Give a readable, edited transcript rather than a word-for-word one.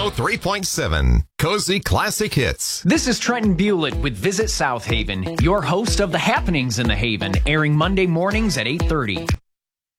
103.7 Cozy Classic Hits. This is Trenton Bewlett with Visit South Haven, your host of The Happenings in the Haven, airing Monday mornings at 8:30.